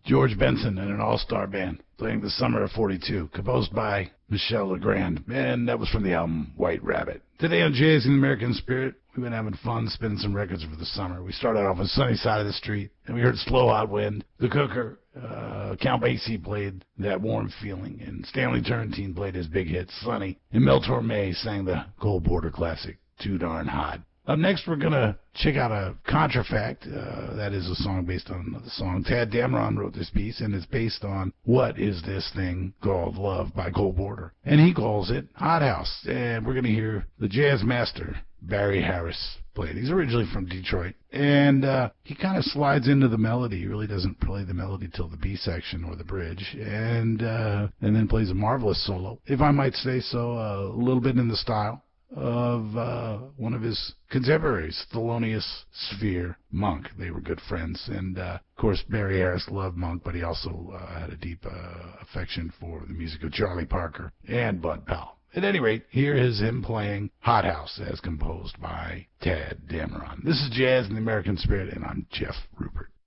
George Benson and an all-star band playing The Summer of 42, composed by Michel Legrand, and that was from the album White Rabbit. Today on Jazz in the American Spirit, we've been having fun spinning some records for the summer. We started off on Sunny Side of the Street, and we heard Slow Hot Wind. The Cooker, Count Basie played That Warm Feeling, and Stanley Turrentine played his big hit, Sunny, and Mel Torme sang the Cole Porter classic, Too Darn Hot. Up next, we're going to check out a contrafact. That is a song based on the song. Tad Dameron wrote this piece, and it's based on What Is This Thing Called Love by Cole Porter. And he calls it Hot House. And we're going to hear the jazz master, Barry Harris, play it. He's originally from Detroit. And he kind of slides into the melody. He really doesn't play the melody till the B section or the bridge. And then plays a marvelous solo, if I might say so, a little bit in the style of one of his contemporaries, Thelonious Sphere Monk. They were good friends, and of course Barry Harris loved Monk, but he also had a deep affection for the music of Charlie Parker and Bud Powell. At any rate, here is him playing Hot House as composed by Tad Dameron. This is Jazz in the American Spirit, and I'm Jeff Rupert.